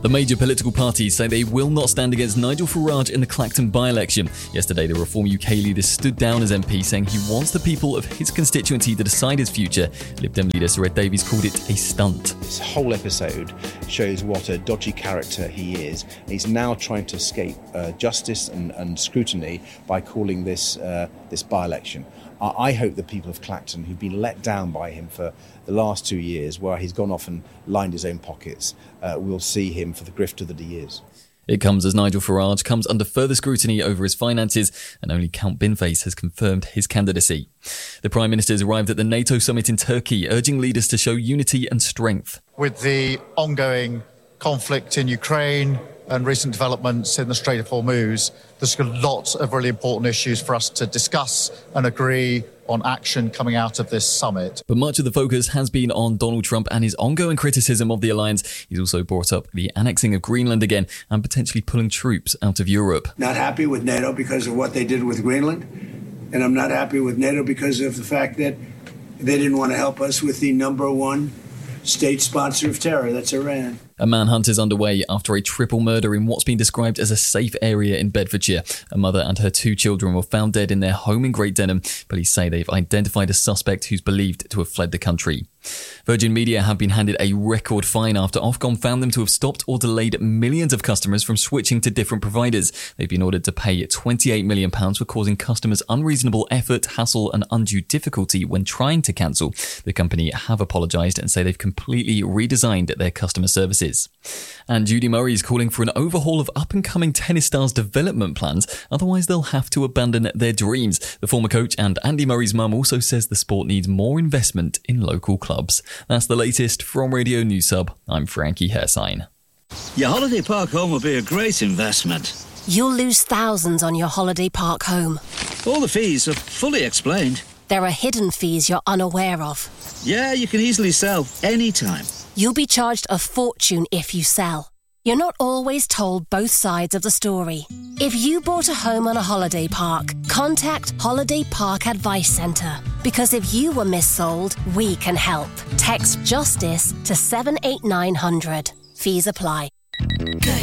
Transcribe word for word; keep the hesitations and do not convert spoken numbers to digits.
The major political parties say they will not stand against Nigel Farage in the Clacton by-election. Yesterday, the Reform U K leader stood down as M P, saying he wants the people of his constituency to decide his future. Lib Dem leader Sir Ed Davies called it a stunt. This whole episode shows what a dodgy character he is. He's now trying to escape uh, justice and, and scrutiny by calling this uh, this by-election. I hope the people of Clacton, who've been let down by him for the last two years, where he's gone off and lined his own pockets, uh, will see him for the grifter that he is. It comes as Nigel Farage comes under further scrutiny over his finances, and only Count Binface has confirmed his candidacy. The Prime Minister's arrived at the NATO summit in Turkey, urging leaders to show unity and strength. With the ongoing conflict in Ukraine and recent developments in the Strait of Hormuz, there's a lot of really important issues for us to discuss and agree on action coming out of this summit. But much of the focus has been on Donald Trump and his ongoing criticism of the alliance. He's also brought up the annexing of Greenland again and potentially pulling troops out of Europe. Not happy with NATO because of what they did with Greenland. And I'm not happy with NATO because of the fact that they didn't want to help us with the number one state sponsor of terror, that's Iran. A manhunt is underway after a triple murder in what's been described as a safe area in Bedfordshire. A mother and her two children were found dead in their home in Great Denham. Police say they've identified a suspect who's believed to have fled the country. Virgin Media have been handed a record fine after Ofcom found them to have stopped or delayed millions of customers from switching to different providers. They've been ordered to pay twenty-eight million pounds for causing customers unreasonable effort, hassle and undue difficulty when trying to cancel. The company have apologised and say they've completely redesigned their customer services. And Judy Murray is calling for an overhaul of up-and-coming tennis stars' development plans, otherwise they'll have to abandon their dreams. The former coach and Andy Murray's mum also says the sport needs more investment in local clubs. That's the latest from Radio News Hub. I'm Frankie Hersign. Your holiday park home will be a great investment. You'll lose thousands on your holiday park home. All the fees are fully explained. There are hidden fees you're unaware of. Yeah, you can easily sell anytime. You'll be charged a fortune if you sell. You're not always told both sides of the story. If you bought a home on a holiday park, contact Holiday Park Advice Centre. Because if you were missold, we can help. Text JUSTICE to seven eight nine hundred. Fees apply. Good